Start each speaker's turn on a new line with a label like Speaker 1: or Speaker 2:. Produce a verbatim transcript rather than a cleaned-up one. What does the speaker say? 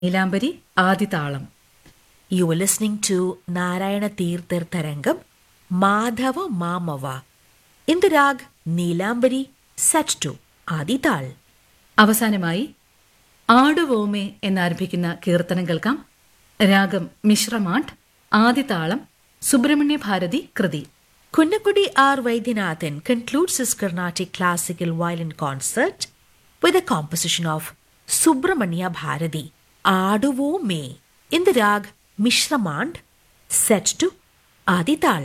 Speaker 1: Neelambari ആദിതാളം.
Speaker 2: You were listening to Narayana Tirthar Tarangam, Madhava Mamava, in the rag Neelambari, set to Adital.
Speaker 1: അവസാനമായി ആടുവോമേ എന്നാരംഭിക്കുന്ന കീർത്തനം കേൾക്കാം. രാഗം മിശ്രമാഠ്, ആദിതാളം സുബ്രഹ്മണ്യ ഭാരതി കൃതി.
Speaker 2: Kunnakudi R. Vaidyanathan concludes his Carnatic classical violin concert with a composition of Subramanya Bharati, Aduvo Me, in the rag Mishramand, set to Adital.